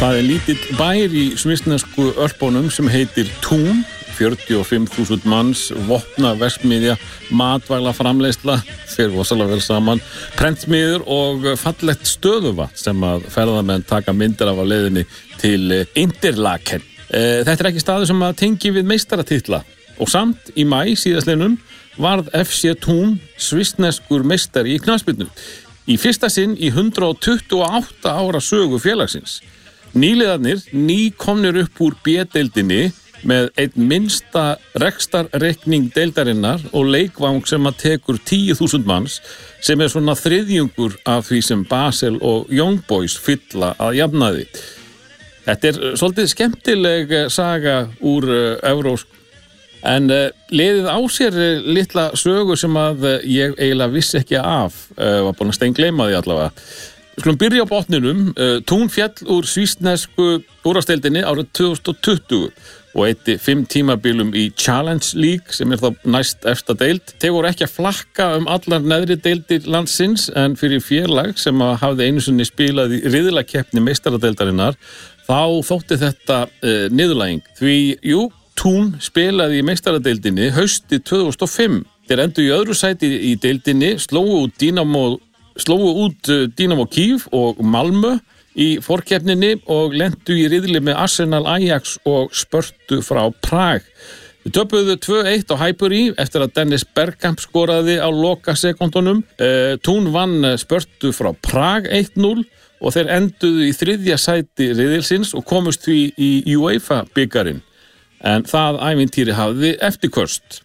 Það lítill bær í svissnesku Ölpunum sem heitir Thun, 45.000 manns, vopnaverksmiðja, matvælaframleiðsla, fer rosalega vel saman, prentsmiður og fallegt stöðuvatn sem að ferðamenn taka myndir af á leiðinni til Interlaken. Þetta ekki staður sem að tengi við meistaratitla og samt í maí síðastliðnum varð FC Thun svissneskur meistari í knattspyrnu. Í fyrsta sinn í 128 ára sögu félagsins. Nýliðarnir nýkomnir upp úr B-deildinni með einn minnsta rekstrarreikning deildarinnar og leikvang sem að tekur 10.000 manns sem svona þriðjungur af því sem Basel og Young Boys fylla að jafnaði. Þetta svolítið skemmtileg saga úr evrósk en liðið á sér litla sögu sem að ég eiginlega vissi ekki af, var búin að steingleyma því allavega. Við skulum byrja á botninum. Thun féll úr svissnesku úrvalsdeildinni árið 2020 og eyddi 5 tímabilum í Challenge League sem þá næst efsta deild. Þeir voru ekki að flakka allar neðri deildir landsins en fyrir félag sem hafði einu sinni spilað í riðlakeppni meistaradeildarinnar þá þótti þetta niðurlæging. Því, Thun spilaði í meistaradeildinni haustið 2005. Þeir endu í öðru sæti í deildinni, slógu út Dynamo Kyiv og Malmö í forkeppninni og lentu í riðli með Arsenal, Ajax og Spörtu frá Prag. Við töpuðu 2-1 á Highbury eftir að Dennis Bergkamp skoraði á lokasekúndunum. Thun vann Spörtu frá Prag 1-0 og þeir enduðu í 3. sæti riðilsins og komust því í UEFA bikarinn. En það ævintýri hafði eftirköst.